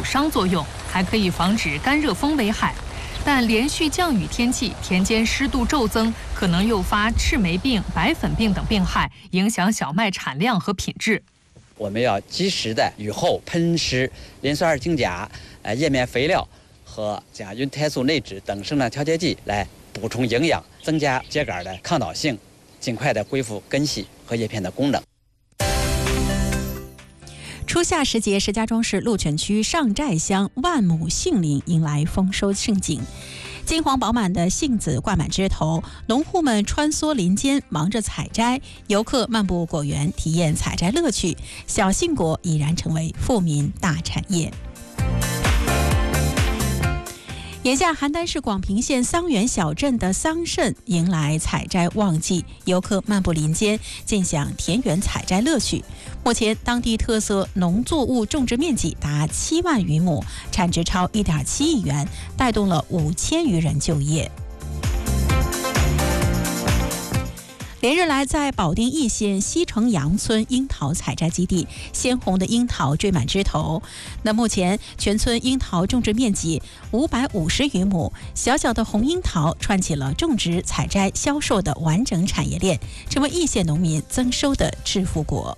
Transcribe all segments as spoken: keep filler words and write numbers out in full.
伤作用，还可以防止干热风危害。但连续降雨天气，田间湿度骤增，可能诱发赤霉病、白粉病等病害，影响小麦产量和品质。 我们要及时的雨后喷施磷酸二氢钾、呃叶面肥料和甲菌肽素内酯等生长调节剂来补充营养，增加秸秆的抗倒性，尽快的恢复根系和叶片的功能。 初夏时节，石家庄市鹿泉区上寨乡万亩杏林迎来丰收盛景，金黄饱满的杏子挂满枝头，农户们穿梭林间忙着采摘，游客漫步果园体验采摘乐趣，小杏果已然成为富民大产业。眼下，邯郸市广平县桑园小镇的桑葚迎来采摘旺季，游客漫步林间，尽享田园采摘乐趣。目前，当地特色农作物种植面积达七万余亩，产值超一点七亿元，带动了五千余人就业。连日来，在保定易县西城阳村樱桃采摘基地，鲜红的樱桃缀满枝头。那目前全村樱桃种植面积五百五十余亩，小小的红樱桃串起了种植、采摘、销售的完整产业链，成为易县农民增收的致富果。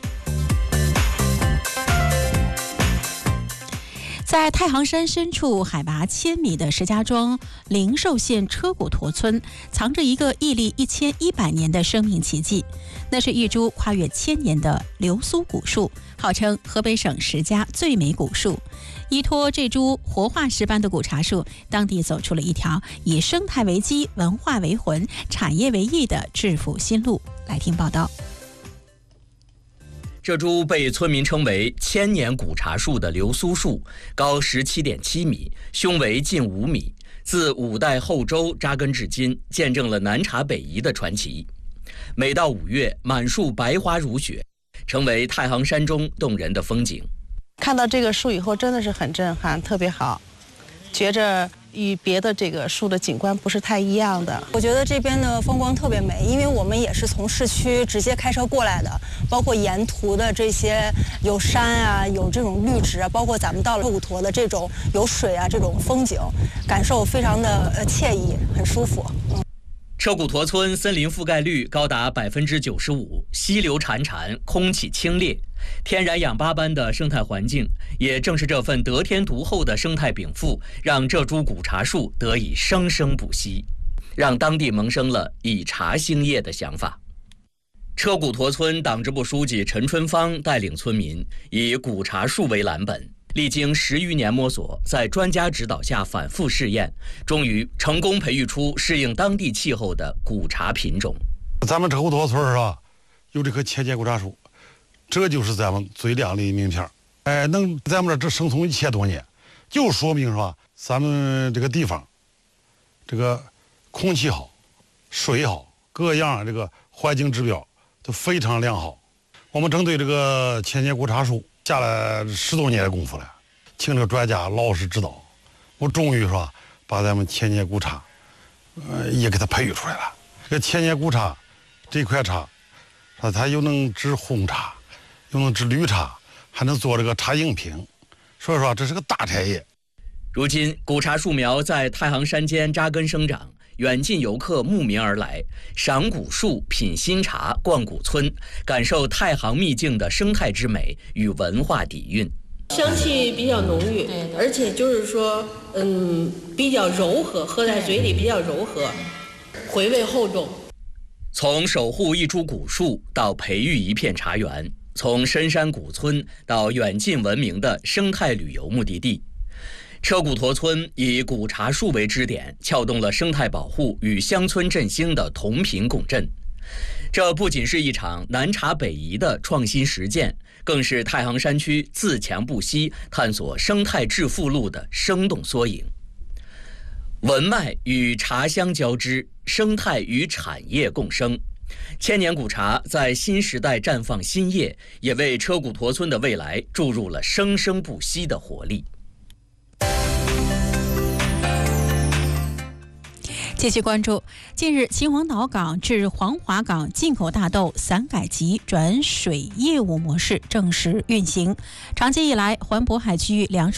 在太行山深处，海拔千米的石家庄灵寿县车骨坨村，藏着一个屹立一千一百年的生命奇迹。那是一株跨越千年的流苏古树，号称河北省十佳最美古树。依托这株活化石般的古茶树，当地走出了一条以生态为基、文化为魂、产业为翼的致富新路。来听报道。 这株被村民称为千年古茶树的流苏树，高十七点七米，胸围近五米，自五代后周扎根至今，见证了南茶北移的传奇。每到五月，满树白花如雪，成为太行山中动人的风景。 看到这个树以后，真的是很震撼，特别好，觉着与别的这个树的景观不是太一样的。 我觉得这边的风光特别美，因为我们也是从市区直接开车过来的，包括沿途的这些有山啊，有这种绿植啊，包括咱们到了车骨坨的这种有水啊这种风景，感受非常的呃惬意，很舒服。嗯。 车骨坨村森林覆盖率高达百分之九十五，溪流潺潺，空气清冽，天然氧吧般的生态环境，也正是这份得天独厚的生态禀赋，让这株古茶树得以生生不息，让当地萌生了以茶兴业的想法。车骨坨村党支部书记陈春芳带领村民以古茶树为蓝本，历经十余年摸索，在专家指导下反复试验，终于成功培育出适应当地气候的古茶品种。 咱们车骨坨村是吧，有这棵千年古茶树，这就是咱们最亮丽的名片。哎，能咱们这这生存一千多年，就说明是吧，咱们这个地方，这个空气好，水好，各样这个环境指标都非常良好。我们针对这个千年古茶树下了十多年的功夫了，请这个专家老师指导，我终于说把咱们千年古茶，呃，也给它培育出来了。这个千年古茶这块茶，它它又能制红茶，又能制绿茶，还能做这个茶饮品，所以说这是个大产业。 如今，古茶树苗在太行山间扎根生长，远近游客慕名而来，赏古树、品新茶、逛古村，感受太行秘境的生态之美与文化底蕴。 香气比较浓郁，而且就是说，嗯，比较柔和，喝在嘴里比较柔和，回味厚重。 从守护一株古树到培育一片茶园，从深山古村到远近闻名的生态旅游目的地。车骨坨村以古茶树为支点，撬动了生态保护与乡村振兴的同频共振。这不仅是一场南茶北移的创新实践，更是太行山区自强不息、探索生态致富路的生动缩影。文脉与茶香交织，生态与产业共生。千年古茶在新时代绽放新叶，也为车骨坨村的未来注入了生生不息的活力。 继续关注，近日秦皇岛港至黄骅港进口大豆散改集转水业务模式正式运行。长期以来，环渤海区粮食